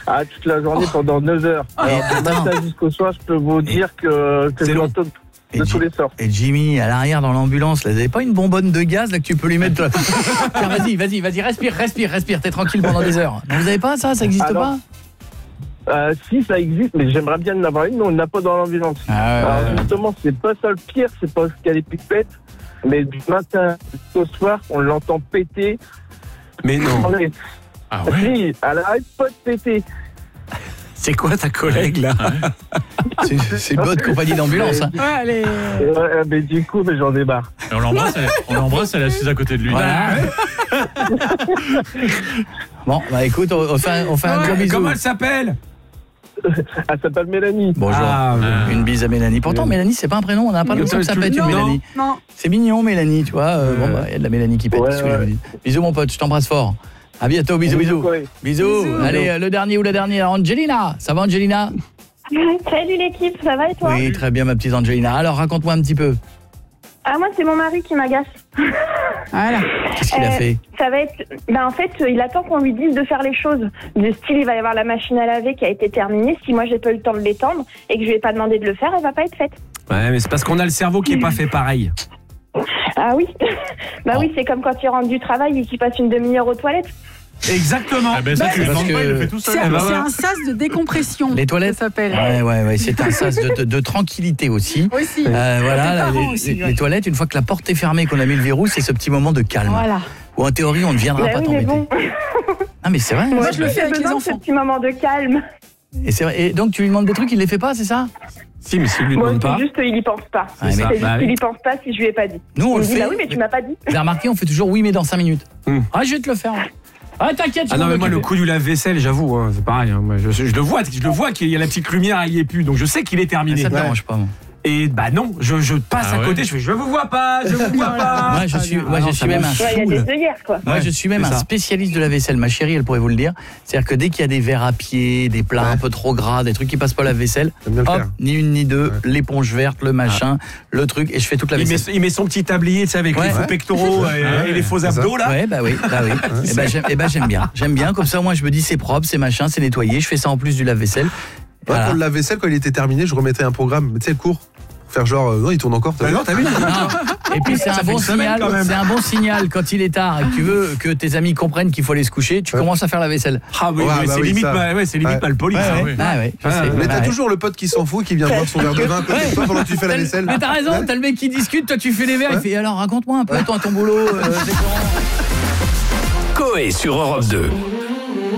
Ah, toute la journée pendant 9 heures. Alors, du matin jusqu'au soir, je peux vous dire que je l'entends de tous les sorts. Et Jimmy, à l'arrière dans l'ambulance, là, vous avez pas une bonbonne de gaz là que tu peux lui mettre Tiens, vas-y, respire, t'es tranquille pendant des heures. Non, vous avez pas ça existe pas? Si, ça existe, mais j'aimerais bien en avoir une, mais on n'a pas dans l'ambulance. Alors justement, c'est pas ça le pire, c'est pas qu'elle est pipette, mais du matin jusqu'au soir, on l'entend péter. Mais non. Ah ouais? Si, elle arrête pas de péter. C'est quoi ta collègue là? C'est une bonne compagnie d'ambulance. Hein. Ouais, allez. Mais du coup, j'en débarre. Et on l'embrasse, elle est assise à côté de lui. Voilà. Bon, bah écoute, on fait un gros bisou. Comment elle s'appelle? Elle s'appelle Mélanie. Bonjour. Une bise à Mélanie. Pourtant, Mélanie, c'est pas un prénom. On n'a pas l'impression que ça peut être une Mélanie. Non. C'est mignon, Mélanie, tu vois. Il y a de la Mélanie qui pète. Bisous, mon pote, je t'embrasse fort. À bientôt, bisous. Bisous. Allez, le dernier ou la dernière, Angelina. Ça va, Angelina? Salut l'équipe, ça va et toi? Oui, très bien, ma petite Angelina. Alors, raconte-moi un petit peu. Ah, moi, c'est mon mari qui m'agace. Voilà. Qu'est-ce qu'il a fait? Ça va être... en fait, il attend qu'on lui dise de faire les choses. Du style, il va y avoir la machine à laver qui a été terminée. Si moi, j'ai pas eu le temps de l'étendre et que je lui ai pas demandé de le faire, elle va pas être faite. Ouais, mais c'est parce qu'on a le cerveau qui est pas fait pareil. Ah oui. Oui, c'est comme quand tu rentres du travail et qu'il passe une demi-heure aux toilettes. Exactement. Ça, tu le demandes pas, il le fait tout seul. C'est un sas de décompression. Les toilettes, ça s'appelle. Ouais, c'est un sas de tranquillité aussi. Aussi. Voilà, les toilettes, une fois que la porte est fermée, qu'on a mis le verrou, c'est ce petit moment de calme. Voilà. Où en théorie, on ne viendra pas t'embêter. Bon. Ah mais c'est vrai. Moi, je le fais avec les enfants. Ce petit moment de calme. Et c'est vrai. Et donc tu lui demandes des trucs, il les fait pas, c'est ça? Si, mais s'il lui Moi, demande pas. c'est juste il y pense pas. Ouais, C'est juste qu'il y pense pas si je lui ai pas dit. Nous, on le fait. Bah oui, mais tu m'as pas dit. Vous avez remarqué, on fait toujours oui, mais dans 5 minutes. Ah, je vais te le faire. Ah, t'inquiète. Ah non, mais moi, le coup du lave-vaisselle, j'avoue, hein, c'est pareil. Hein, moi, je le vois qu'il y a la petite lumière, il y est plus. Donc je sais qu'il est terminé. Ça te dérange pas, moi. Et bah non, je passe à côté, je vous vois pas, je vous vois pas. Moi, je suis même un il y a des œillères, quoi. Moi, je suis même un spécialiste de la vaisselle. Ma chérie, elle pourrait vous le dire. C'est-à-dire que dès qu'il y a des verres à pied, des plats un peu trop gras, des trucs qui passent pas la vaisselle, hop, ni une ni deux, l'éponge verte, le machin, le truc, et je fais toute la vaisselle. Il met son petit tablier, tu sais, avec les faux pectoraux et les faux abdos là. Ouais, bah oui. Et j'aime bien. J'aime bien. Comme ça, moi, je me dis c'est propre, c'est machin, c'est nettoyé. Je fais ça en plus du lave-vaisselle. Pour le lave-vaisselle, quand il était terminé, je remettais un programme, tu sais, le cours. Faire genre, non, il tourne encore. Non, t'as vu? Et puis c'est un bon signal. C'est un bon signal quand il est tard et que tu veux que tes amis comprennent qu'il faut aller se coucher. Tu commences à faire la vaisselle. Ah oui, c'est limite mal poli. Mais t'as toujours le pote qui s'en fout, qui vient boire son verre de vin toi pendant que tu fais la vaisselle. Mais t'as raison. T'as le mec qui discute, toi tu fais les verres. Il fait alors raconte-moi un peu ton boulot. Coé sur Europe 2.